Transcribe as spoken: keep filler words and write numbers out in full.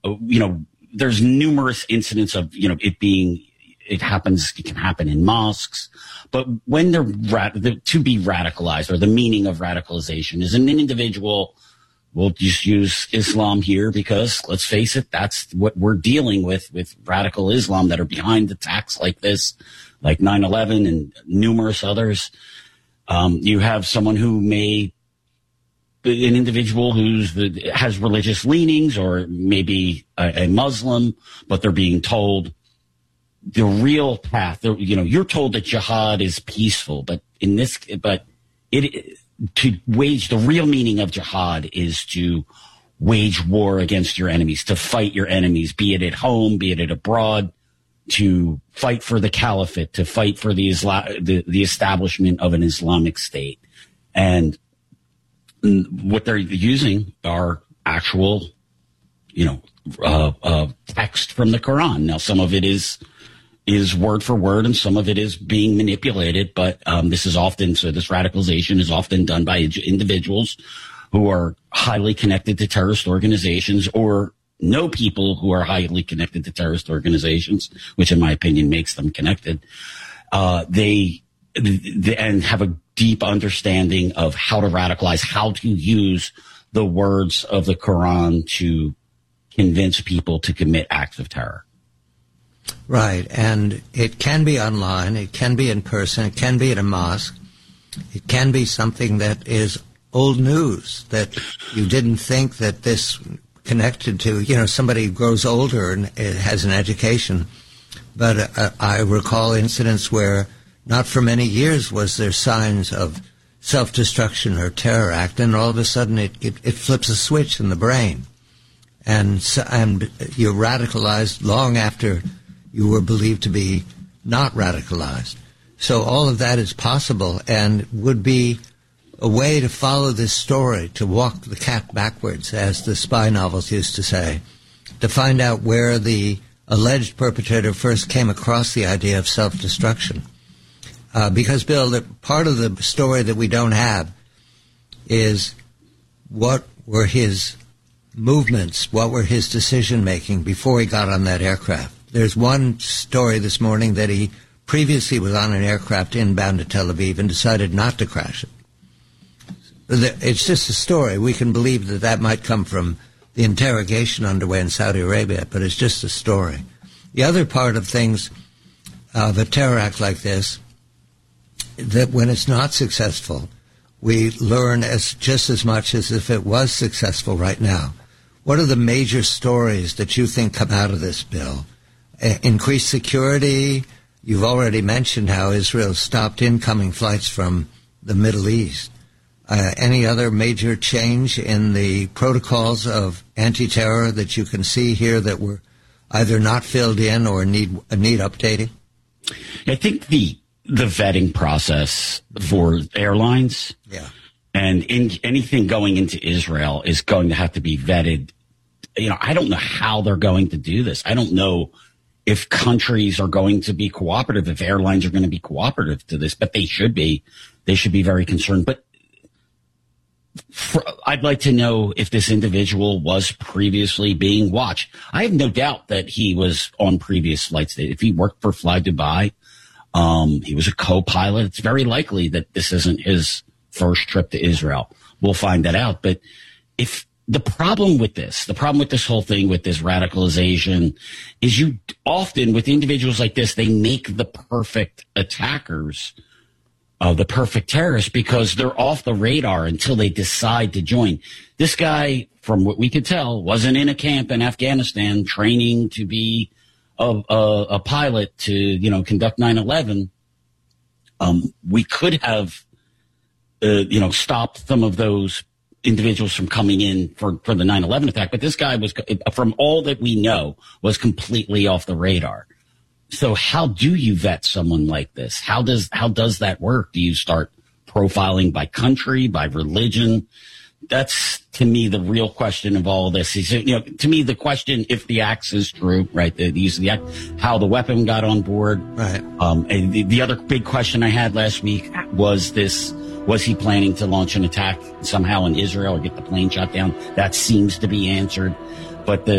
you know, there's numerous incidents of, you know, it being, it happens, it can happen in mosques. But when they're, the, to be radicalized, or the meaning of radicalization is an individual, we'll just use Islam here because, let's face it, that's what we're dealing with, with radical Islam that are behind attacks like this, like nine eleven and numerous others. Um, you have someone who may, an individual who's the, has religious leanings, or maybe a, a Muslim, but they're being told the real path. You know, you're told that jihad is peaceful, but in this, but it, to wage, the real meaning of jihad is to wage war against your enemies, to fight your enemies, be it at home, be it at abroad, to fight for the caliphate, to fight for the Islam, the, the establishment of an Islamic state. And what they're using are actual, you know, uh, uh, text from the Quran. Now, some of it is, is word for word, and some of it is being manipulated. But um, this is often, so this radicalization is often done by individuals who are highly connected to terrorist organizations, or know people who are highly connected to terrorist organizations, which in my opinion makes them connected. Uh, they, they, and have a deep understanding of how to radicalize, how to use the words of the Quran to convince people to commit acts of terror. Right. And it can be online, it can be in person, it can be at a mosque, it can be something that is old news that you didn't think that this connected to. You know, somebody grows older and has an education. But uh, I recall incidents where not for many years was there signs of self-destruction or terror act, and all of a sudden it, it, it flips a switch in the brain. And, so, and you're radicalized long after you were believed to be not radicalized. So all of that is possible, and would be a way to follow this story, to walk the cat backwards, as the spy novels used to say, to find out where the alleged perpetrator first came across the idea of self-destruction. Uh, because, Bill, the, part of the story that we don't have is what were his movements, what were his decision-making before he got on that aircraft. There's one story this morning that he previously was on an aircraft inbound to Tel Aviv and decided not to crash it. It's just a story. We can believe that that might come from the interrogation underway in Saudi Arabia, but it's just a story. The other part of things, of a terror act like this, that when it's not successful, we learn as just as much as if it was successful right now. What are the major stories that you think come out of this, Bill? Uh, increased security. You've already mentioned how Israel stopped incoming flights from the Middle East. Uh, any other major change in the protocols of anti-terror that you can see here that were either not filled in or need need updating? I think the the vetting process for airlines, yeah, and in anything going into Israel is going to have to be vetted. You know, I don't know how they're going to do this. I don't know if countries are going to be cooperative, if airlines are going to be cooperative to this, but they should be. They should be very concerned. But for, I'd like to know if this individual was previously being watched. I have no doubt that he was on previous flights. If he worked for Fly Dubai, um, he was a co-pilot. It's very likely that this isn't his first trip to Israel. We'll find that out. But if the problem with this, the problem with this whole thing, with this radicalization, is you often, with individuals like this, they make the perfect attackers, uh, the perfect terrorists, because they're off the radar until they decide to join. This guy, from what we could tell, wasn't in a camp in Afghanistan training to be a, a, a pilot to, you know, conduct nine eleven. Um, we could have, uh, you know, stopped some of those individuals from coming in for, for the nine eleven attack. But this guy was, from all that we know, was completely off the radar. So how do you vet someone like this? How does, how does that work? Do you start profiling by country, by religion? That's, to me, the real question of all of this. Is, you know, to me, the question, if the axe is true, right, the, the use of the axe, how the weapon got on board. Right. Um, and the, the other big question I had last week was this, was he planning to launch an attack somehow in Israel or get the plane shot down? That seems to be answered. But the,